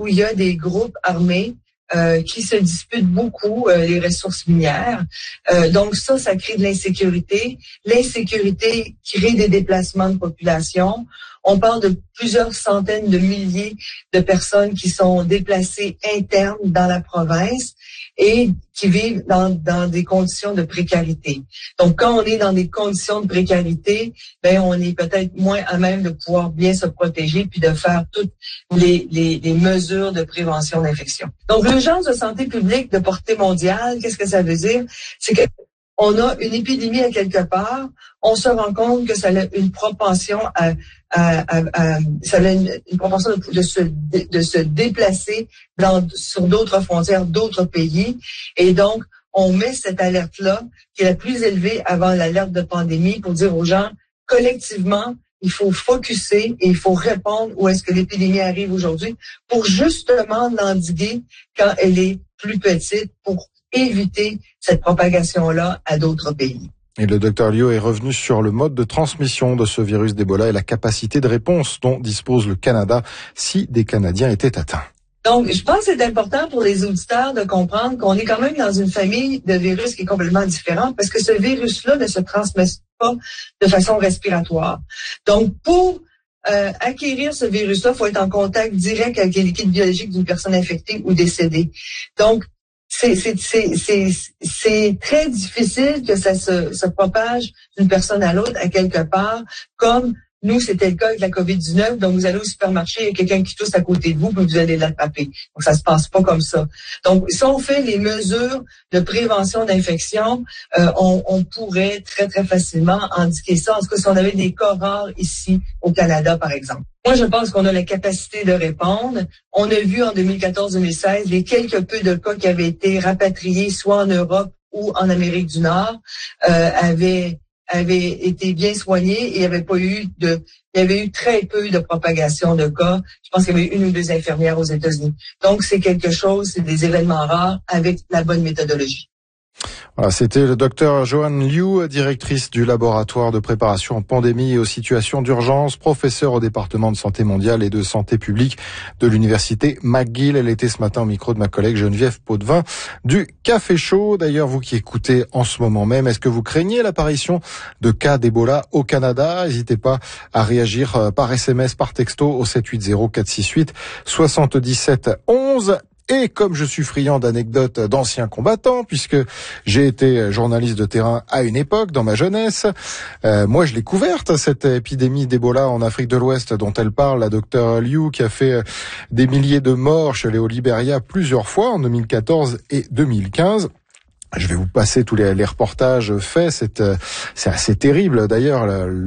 où il y a des groupes armés qui se disputent beaucoup les ressources minières. Donc ça crée de l'insécurité. L'insécurité crée des déplacements de population. On parle de plusieurs centaines de milliers de personnes qui sont déplacées internes dans la province et qui vivent dans des conditions de précarité. Donc, quand on est dans des conditions de précarité, on est peut-être moins à même de pouvoir bien se protéger puis de faire toutes les mesures de prévention d'infection. Donc, l'urgence de santé publique de portée mondiale, qu'est-ce que ça veut dire? C'est que on a une épidémie à quelque part, on se rend compte que ça a une propension une propension de se déplacer sur d'autres frontières, d'autres pays. Et donc, on met cette alerte-là, qui est la plus élevée avant l'alerte de pandémie, pour dire aux gens, collectivement, il faut focusser et il faut répondre où est-ce que l'épidémie arrive aujourd'hui pour justement l'endiguer quand elle est plus petite, pour éviter cette propagation-là à d'autres pays. Et le Dr Liu est revenu sur le mode de transmission de ce virus d'Ebola et la capacité de réponse dont dispose le Canada si des Canadiens étaient atteints. Donc, je pense que c'est important pour les auditeurs de comprendre qu'on est quand même dans une famille de virus qui est complètement différente, parce que ce virus-là ne se transmet pas de façon respiratoire. Donc, pour acquérir ce virus-là, il faut être en contact direct avec les liquides biologiques d'une personne infectée ou décédée. Donc, c'est très difficile que ça se propage d'une personne à l'autre à quelque part, comme nous, c'était le cas avec la COVID-19. Donc, vous allez au supermarché, il y a quelqu'un qui tousse à côté de vous, puis vous allez l'attraper. Donc, ça se passe pas comme ça. Donc, si on fait les mesures de prévention d'infection, on pourrait très, très facilement indiquer ça. En tout cas, si on avait des cas rares ici au Canada, par exemple. Moi, je pense qu'on a la capacité de répondre. On a vu en 2014-2016 les quelques peu de cas qui avaient été rapatriés, soit en Europe ou en Amérique du Nord, avaient été bien soignés et il y avait eu très peu de propagation de cas. Je pense qu'il y avait eu 1 ou 2 infirmières aux États-Unis. Donc, c'est quelque chose, c'est des événements rares avec la bonne méthodologie. Voilà, c'était le docteur Joanne Liu, directrice du laboratoire de préparation en pandémie et aux situations d'urgence, professeure au département de santé mondiale et de santé publique de l'université McGill. Elle était ce matin au micro de ma collègue Geneviève Potvin du Café Chaud. D'ailleurs, vous qui écoutez en ce moment même, est-ce que vous craignez l'apparition de cas d'Ebola au Canada? N'hésitez pas à réagir par SMS, par texto au 780 468 77 11. Et comme je suis friand d'anecdotes d'anciens combattants, puisque j'ai été journaliste de terrain à une époque, dans ma jeunesse, moi je l'ai couverte, cette épidémie d'Ebola en Afrique de l'Ouest dont elle parle, la docteur Liu, qui a fait des milliers de morts chez au Libéria plusieurs fois, en 2014 et 2015. Je vais vous passer tous les reportages faits. C'est assez terrible d'ailleurs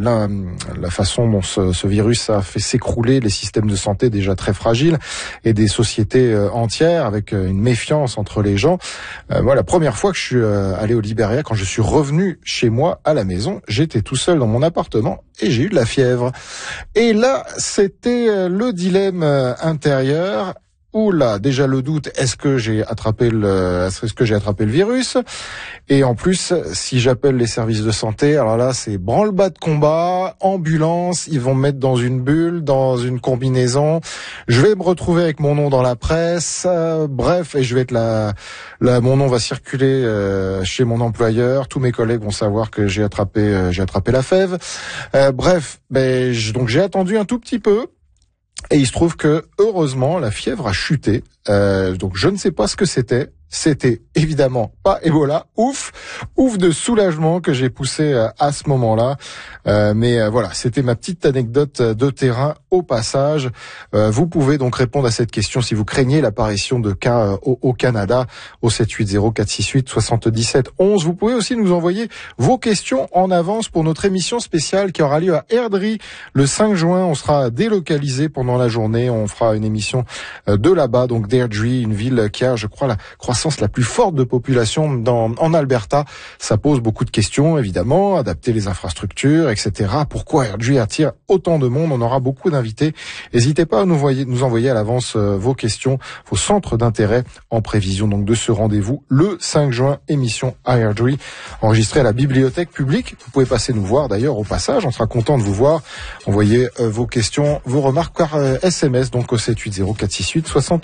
la façon dont ce virus a fait s'écrouler les systèmes de santé déjà très fragiles et des sociétés entières, avec une méfiance entre les gens. Moi, la première fois que je suis allé au Libéria, quand je suis revenu chez moi à la maison, j'étais tout seul dans mon appartement et j'ai eu de la fièvre. Et là, c'était le dilemme intérieur. Oula, déjà le doute, est-ce que j'ai attrapé le virus? Et en plus, si j'appelle les services de santé, alors là, c'est branle-bas de combat, ambulance, ils vont me mettre dans une bulle, dans une combinaison. Je vais me retrouver avec mon nom dans la presse, bref, et je vais être mon nom va circuler chez mon employeur, tous mes collègues vont savoir que j'ai attrapé la fève. Bref, donc j'ai attendu un tout petit peu. Et il se trouve que, heureusement, la fièvre a chuté. Donc je ne sais pas ce que c'était. C'était évidemment pas Ebola. Ouf de soulagement que j'ai poussé à ce moment-là. Mais voilà, c'était ma petite anecdote de terrain au passage. Vous pouvez donc répondre à cette question si vous craignez l'apparition de cas au Canada au 780 468 77 11. Vous pouvez aussi nous envoyer vos questions en avance pour notre émission spéciale qui aura lieu à Airdrie le 5 juin. On sera délocalisé pendant la journée. On fera une émission de là-bas, donc d'Airdrie, une ville qui a, je crois, la croissance la plus forte de population en Alberta. Ça pose beaucoup de questions, évidemment, adapter les infrastructures, etc. Pourquoi Airdrie attire autant de monde? On aura beaucoup d'invités. N'hésitez pas à nous envoyer à l'avance vos questions, vos centres d'intérêt en prévision donc de ce rendez-vous le 5 juin, émission à Airdrie, enregistrée à la bibliothèque publique. Vous pouvez passer nous voir d'ailleurs au passage, on sera content de vous voir. Envoyez vos questions, vos remarques par SMS donc au 780 468 77